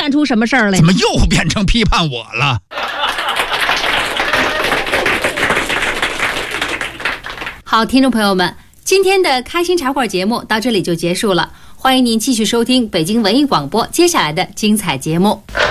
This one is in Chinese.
判出什么事儿来？ 怎么又变成批判我了？ 好，听众朋友们，今天的开心茶馆节目到这里就结束了，欢迎您继续收听北京文艺广播接下来的精彩节目。